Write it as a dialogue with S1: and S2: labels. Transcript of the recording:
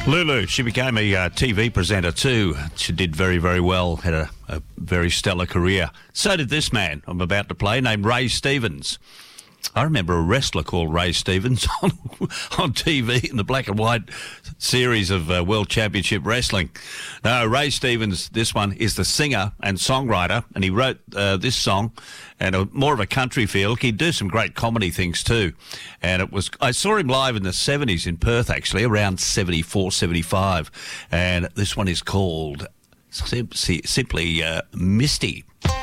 S1: Lulu, she became a TV presenter too. She did very, very well, had a very stellar career. So did this man I'm about to play, named Ray Stevens. I remember a wrestler called Ray Stevens on TV in the black and white series of World Championship Wrestling. No, Ray Stevens, this one, is the singer and songwriter, and he wrote this song and more of a country feel. He'd do some great comedy things too. And I saw him live in the 70s in Perth, actually, around 74, 75. And this one is called simply Misty.